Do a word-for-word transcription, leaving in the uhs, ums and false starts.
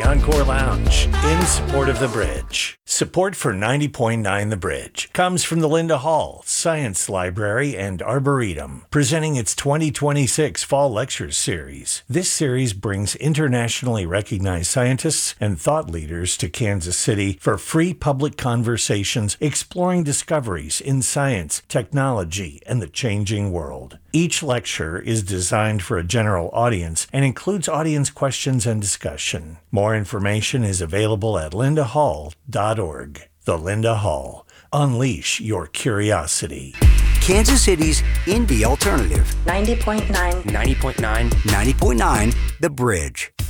Encore Lounge in support of The Bridge. Support for ninety point nine The Bridge comes from the Linda Hall Science Library and Arboretum, presenting its twenty twenty-six Fall Lectures Series. This series brings internationally recognized scientists and thought leaders to Kansas City for free public conversations exploring discoveries in science, technology, and the changing world. Each lecture is designed for a general audience and includes audience questions and discussion. More information is available at linda hall dot org. The Linda Hall. Unleash your curiosity. Kansas City's Indie Alternative. ninety point nine. ninety point nine. ninety point nine The Bridge.